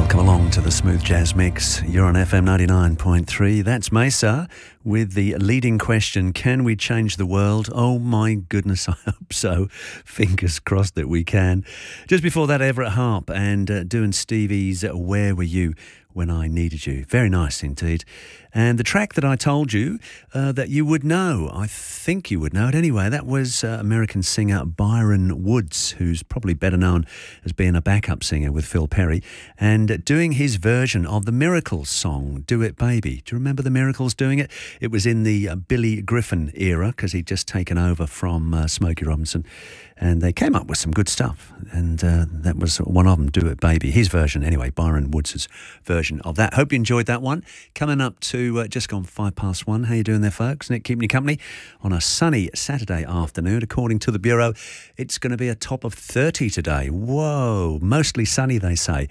Welcome along to the Smooth Jazz Mix. You're on FM 99.3. That's Mesa with the leading question, can we change the world? Oh my goodness, I hope so. Fingers crossed that we can. Just before that, Everett Harp and doing Stevie's Where Were You When I Needed You. Very nice indeed. And the track that I told you that you would know, I think you would know it anyway, that was American singer Byron Woods, who's probably better known as being a backup singer with Phil Perry, and doing his version of the Miracles song, Do It Baby. Do you remember the Miracles doing it? It was in the Billy Griffin era, because he'd just taken over from Smokey Robinson, and they came up with some good stuff, and that was one of them, Do It Baby. His version anyway, Byron Woods' version of that. Hope you enjoyed that one. Coming up to just gone 1:05. How you doing there, folks? Nick keeping you company on a sunny Saturday afternoon. According to the Bureau, it's going to be a top of 30 today. Whoa, mostly sunny, they say.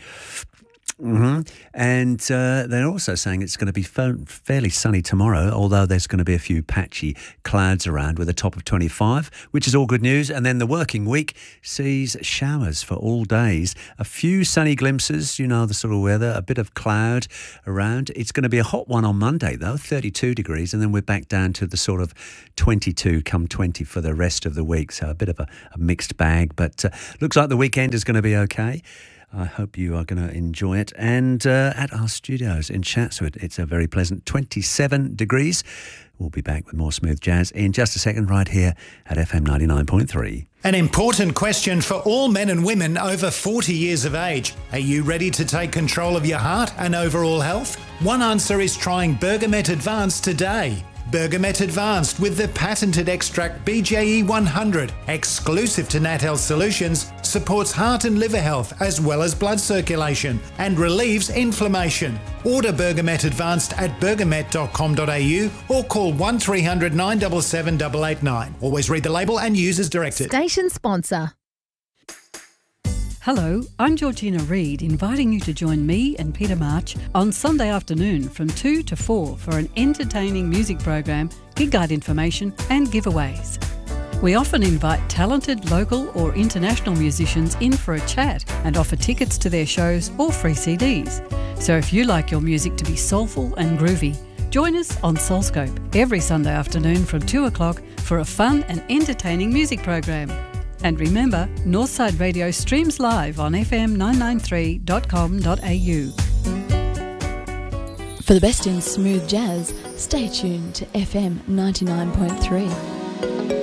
And they're also saying it's going to be fairly sunny tomorrow, although there's going to be a few patchy clouds around with a top of 25, which is all good news. And then the working week sees showers for all days, a few sunny glimpses, you know, the sort of weather, a bit of cloud around. It's going to be a hot one on Monday, though, 32 degrees, and then we're back down to the sort of 22 come 20 for the rest of the week. So a bit of a mixed bag, but looks like the weekend is going to be okay. I hope you are going to enjoy it. And at our studios in Chatswood, it's a very pleasant 27 degrees. We'll be back with more smooth jazz in just a second right here at FM 99.3. An important question for all men and women over 40 years of age. Are you ready to take control of your heart and overall health? One answer is trying Bergamet Advanced today. Bergamet Advanced with the patented extract BJE 100, exclusive to Nat Health Solutions, supports heart and liver health as well as blood circulation and relieves inflammation. Order Bergamet Advanced at bergamet.com.au or call 1300 977 889. Always read the label and use as directed. Station sponsor. Hello, I'm Georgina Reid, inviting you to join me and Peter March on Sunday afternoon from 2 to 4 for an entertaining music program, gig guide information and giveaways. We often invite talented local or international musicians in for a chat and offer tickets to their shows or free CDs. So if you like your music to be soulful and groovy, join us on Soulscope every Sunday afternoon from 2 o'clock for a fun and entertaining music program. And remember, Northside Radio streams live on fm993.com.au. For the best in smooth jazz, stay tuned to FM 99.3.